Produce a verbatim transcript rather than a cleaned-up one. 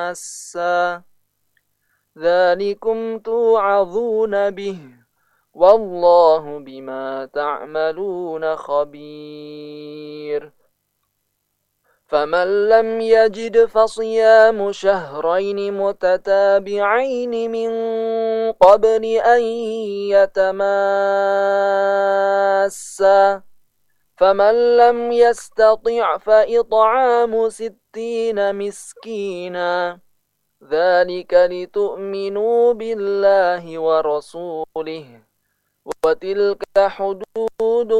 مَسًّا ذَلِكُمْ تُوعَظُونَ بِهِ وَاللَّهُ بِمَا تَعْمَلُونَ خَبِيرٌ فَمَنْ لَمْ يَجِدْ فَصِيَامُ شَهْرَيْنِ مُتَتَابِعَيْنِ مِنْ قَبْلِ أَنْ يَتَمَاسَّا فَمَنْ لَمْ يَسْتَطِعْ فَإِطْعَامُ سِتِّينَ مِسْكِينًا ذَلِكَ لِتُؤْمِنُوا بِاللَّهِ وَرَسُولِهِ وَتِلْكَ حُدُودُ